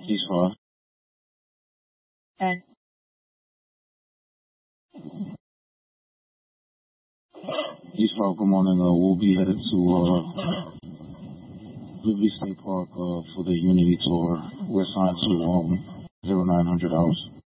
East 5. And East 5, good morning. We'll be headed to Liberty State Park for the Unity Tour. We're signed to 0900 hours.